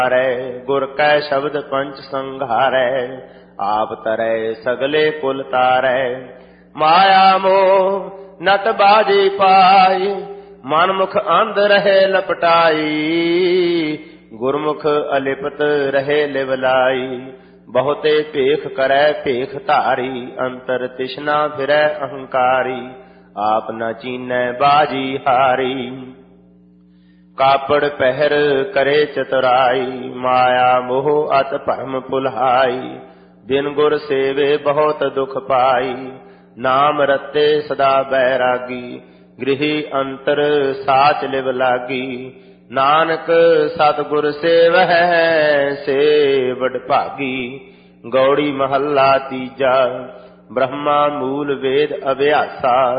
गुर कै शब्द पंच संघारै, आप तरै सगले कुल तारै। माया मोह नत बाजी पाई, मन मुख अंध रहे लपटाई। गुरमुख अलिपत रहे लिवलाई, बहुते भेख करै भेख धारी। अंतर तिष्णा फिरै अहंकारी, आप न चीनै बाजी हारी। कापड़ पहर करे चतुराई, माया मोह अत भरम भुलाई। बिन गुर सेवे बहुत दुख पाई, नाम रते सदा बैरागी। गृही अंतर साच लिव लागी, नानक सतगुर सेवह से बड़ भागी। गौड़ी महला तीजा, ब्रह्मा मूल वेद अभ्यासा।